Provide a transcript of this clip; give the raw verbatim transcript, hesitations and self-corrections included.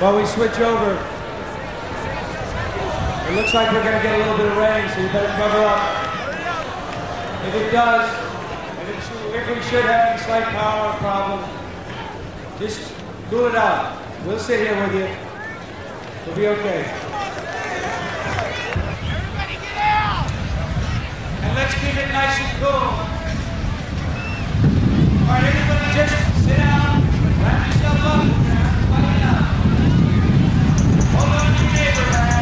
While we switch over, it looks like we're going to get a little bit of rain, so you better cover up. If it does, if, it should, if we should have any slight power problem, just cool it out. We'll sit here with you. We'll be okay. Everybody get out! And let's keep it nice and cool. All right, everybody just sit down, wrap yourself up, everybody up. Hold on to your neighbor, man.